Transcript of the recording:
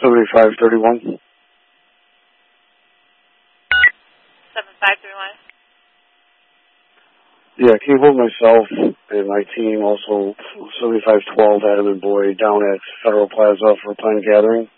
7531. 7531. Yeah, can you hold myself and my team, also 7512 Adam and Boyd, down at Federal Plaza for a planned gathering?